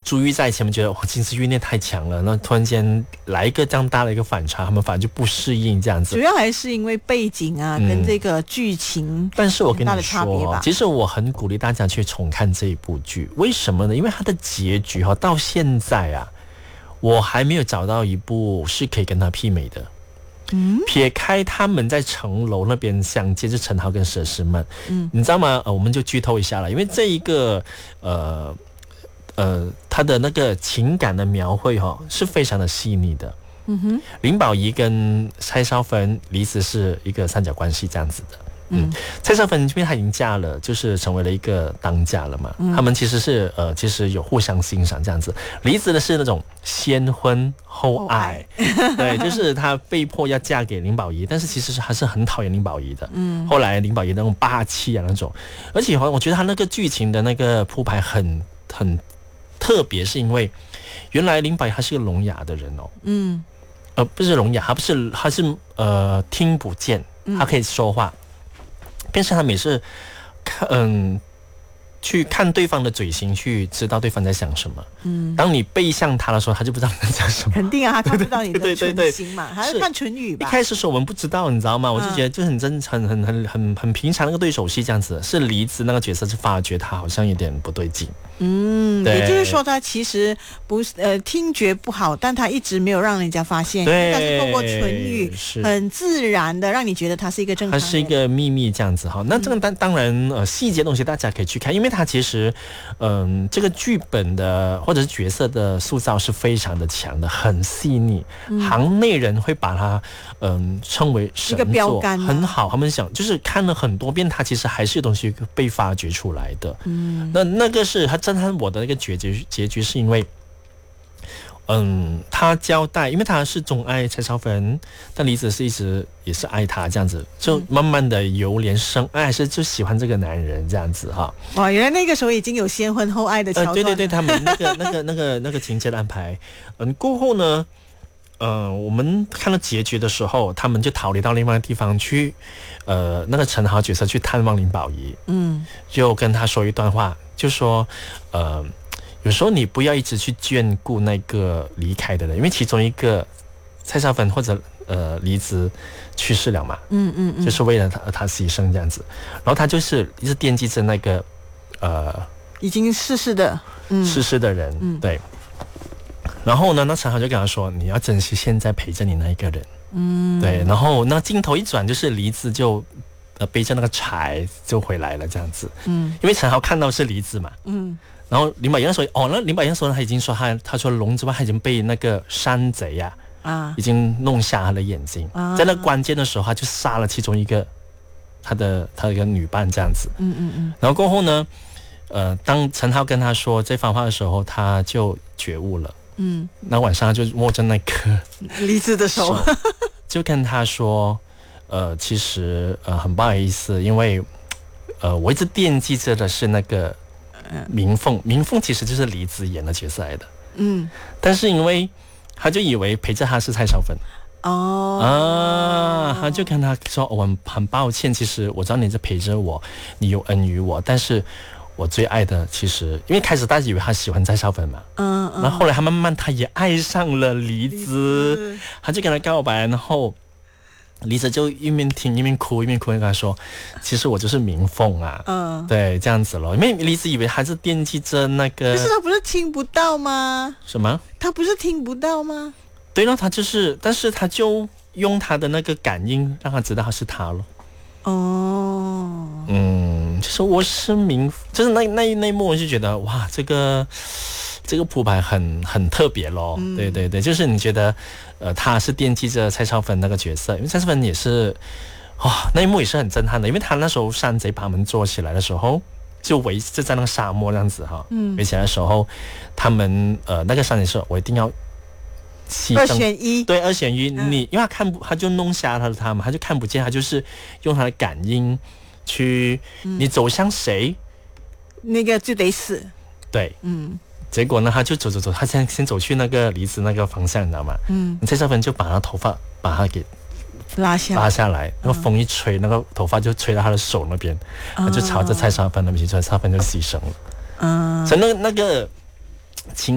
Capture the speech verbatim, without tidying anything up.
珠玉在一起，他们觉得哇，金丝玉念太强了，那突然间来一个这样大的一个反差，他们反而就不适应这样子。 主要还是因为背景啊，嗯、跟这个剧情， 但是我跟你说，其实我很鼓励大家去重看这一部剧，为什么呢？因为它的结局哈，到现在啊，我还没有找到一部是可以跟它媲美的。嗯，撇开他们在城楼那边相接，就陈豪跟佘诗曼，嗯，你知道吗？呃，我们就剧透一下了，因为这一个呃呃，他的那个情感的描绘哈、哦、是非常的细腻的。嗯哼，林保怡跟蔡少芬、黎姿是一个三角关系这样子的。嗯，蔡少芬因为她已经嫁了，就是成为了一个当家了嘛。嗯、他们其实是呃，其实有互相欣赏这样子。黎姿的是那种先婚后爱，哦、对，就是她被迫要嫁给林保怡，但是其实是还是很讨厌林保怡的。嗯，后来林保怡那种霸气啊那种，而且我觉得她那个剧情的那个铺排很很特别，是因为原来林保怡她是个聋哑的人哦。嗯，呃，不是聋哑，她不是，她是呃听不见，她可以说话。嗯，便是他每次看嗯去看对方的嘴型，去知道对方在想什么。嗯，当你背向他的时候，他就不知道你在讲什么。 肯定啊，他看不到你的唇形嘛，还是看唇语吧。 一开始时候我们不知道，你知道吗？我就觉得就很真很很很很很平常那个对手戏这样子。是黎姿那个角色是发觉他好像有点不对劲。 嗯，也就是说他其实不是呃听觉不好，但他一直没有让人家发现， 对， 他是透过唇语很自然的让你觉得他是一个正常人， 他是一个秘密这样子哈。那这个当当然呃细节东西大家可以去看，因为他其实嗯、呃、这个剧本的或者是角色的塑造是非常的强的，很细腻，嗯、行内人会把它嗯、呃、称为神作，一个标杆、啊，很好。他们想就是看了很多遍，他其实还是有东西被发掘出来的。嗯，那那个是他震撼我的那个结局，结局是因为，嗯，他交代，因为他是钟爱蔡少芬，但黎姿是一直也是爱他这样子，就慢慢的由怜生爱，还是就喜欢这个男人这样子哈。 哇，原来那个时候已经有先婚后爱的桥段、呃。 对对对，他们那个那个那个那个情节的安排，嗯，过后呢，呃，我们看到结局的时候，他们就逃离到另外一个地方去，呃，那个陈豪角色去探望林保怡，嗯，就跟他说一段话。就说，呃，有时候你不要一直去眷顾那个离开的人，因为其中一个蔡少芬或者呃黎姿去世了嘛，嗯嗯嗯，就是为了他他牺牲这样子，然后他就是一直惦记着那个呃已经逝世的嗯逝世的人，嗯，对。然后呢，那陈豪就跟他说，你要珍惜现在陪着你那一个人，嗯，对。然后那镜头一转，就是黎姿就。呃，背着那个柴就回来了，这样子。嗯，因为陈豪看到是黎姿嘛。嗯，然后林保怡说，哦，那林保怡说他已经说他，他说龙之外，他已经被那个山贼呀、啊，啊，已经弄瞎他的眼睛。啊，在那关键的时候，他就杀了其中一个他的他的一个女伴，这样子。嗯嗯嗯。然后过后呢，呃，当陈豪跟他说这番话的时候，他就觉悟了。嗯，那晚上他就握着那个黎姿的手， 就跟他说。呃，其实呃很不好意思，因为呃我一直惦记着的是那个明凤，明凤其实就是黎姿演的角色来的，嗯，但是因为他就以为陪着他是蔡少芬，哦啊，他就跟他说，我很很抱歉，其实我知道你在陪着我，你有恩于我，但是我最爱的其实，因为开始大家以为他喜欢蔡少芬嘛，嗯，然后后来他慢慢他也爱上了黎姿，他就跟他告白，然后。黎姿就一面听一面哭，一面哭，跟他说：“其实我就是明凤啊，嗯，对，这样子咯。因为黎姿以为他是惦记着那个， 可是他不是听不到吗？ 什么？ 他不是听不到吗？ 对了，他就是，但是他就用他的那个感应让他知道他是他了。哦，嗯，就是我是明，就是那那那一幕，我就觉得哇，这个。”这个铺排很很特别咯，嗯、对对对，就是你觉得，呃，他是惦记着蔡少芬那个角色，因为蔡少芬也是，哇、哦，那一幕也是很震撼的，因为他那时候山贼把他们捉起来的时候，就围就在那个沙漠这样子哈，嗯，围起来的时候，他们呃那个山贼说，我一定要牺牲二选一， 对，二选一，嗯、你因为他看不，他就弄瞎他的他嘛，他就看不见，他就是用他的感应去，嗯、你走向谁， 那个就得死， 对，嗯。结果呢，他就走走走，他先先走去那个黎姿那个方向，你知道吗？嗯，蔡少芬就把他头发把他给拉下拉下来，那个风一吹，那个头发就吹到他的手那边，他就朝着蔡少芬那边去，蔡少芬就牺牲了。嗯，所以那个那个情。